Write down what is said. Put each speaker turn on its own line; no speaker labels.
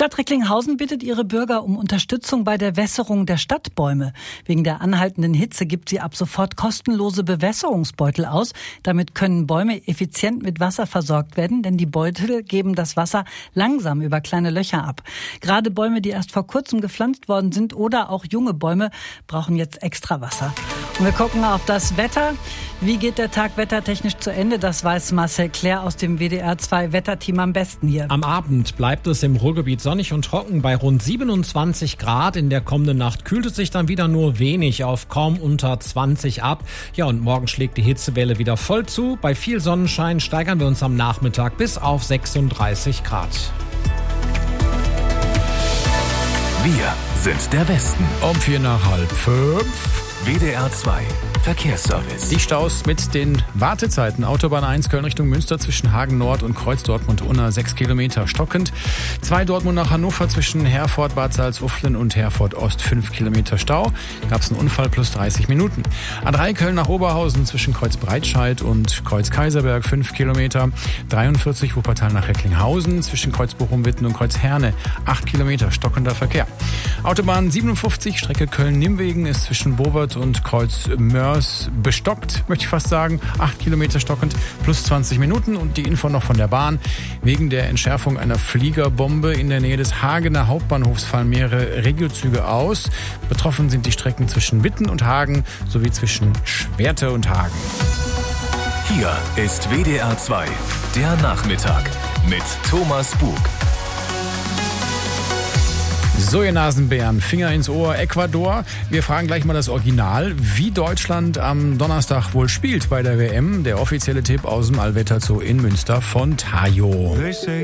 Stadt Recklinghausen bittet ihre Bürger um Unterstützung bei der Wässerung der Stadtbäume. Wegen der anhaltenden Hitze gibt sie ab sofort kostenlose Bewässerungsbeutel aus. Damit können Bäume effizient mit Wasser versorgt werden, denn die Beutel geben das Wasser langsam über kleine Löcher ab. Gerade Bäume, die erst vor kurzem gepflanzt worden sind oder auch junge Bäume, brauchen jetzt extra Wasser. Und wir gucken auf das Wetter. Wie geht der Tag wettertechnisch zu Ende? Das weiß Marcel Claire aus dem WDR 2 Wetterteam am besten hier.
Am Abend bleibt es im Ruhrgebiet sonnig und trocken bei rund 27 Grad. In der kommenden Nacht kühlt es sich dann wieder nur wenig auf kaum unter 20 ab. Ja, und morgen schlägt die Hitzewelle wieder voll zu. Bei viel Sonnenschein steigern wir uns am Nachmittag bis auf 36 Grad.
Wir sind der Westen.
Um 4:45.
WDR 2 Verkehrsservice.
Die Staus mit den Wartezeiten. Autobahn 1 Köln Richtung Münster zwischen Hagen Nord und Kreuz Dortmund-Unna 6 Kilometer stockend. 2 Dortmund nach Hannover zwischen Herford, Bad Salzuflen und Herford Ost 5 Kilometer Stau. Gab es einen Unfall plus 30 Minuten. A3 Köln nach Oberhausen zwischen Kreuz Breitscheid und Kreuz Kaiserberg 5 Kilometer. 43 Wuppertal nach Recklinghausen zwischen Kreuz Bochum-Witten und Kreuz Herne 8 Kilometer stockender Verkehr. Autobahn 57 Strecke Köln-Nimwegen ist zwischen Bowert und Kreuz Mörs bestockt, möchte ich fast sagen. 8 Kilometer stockend plus 20 Minuten. Und die Info noch von der Bahn. Wegen der Entschärfung einer Fliegerbombe in der Nähe des Hagener Hauptbahnhofs fallen mehrere Regiozüge aus. Betroffen sind die Strecken zwischen Witten und Hagen sowie zwischen Schwerte und Hagen.
Hier ist WDR 2, der Nachmittag mit Thomas Bug.
So, ihr Nasenbären, Finger ins Ohr, Ecuador. Wir fragen gleich mal das Original, wie Deutschland am Donnerstag wohl spielt bei der WM. Der offizielle Tipp aus dem Allwetterzoo in Münster von Tajo.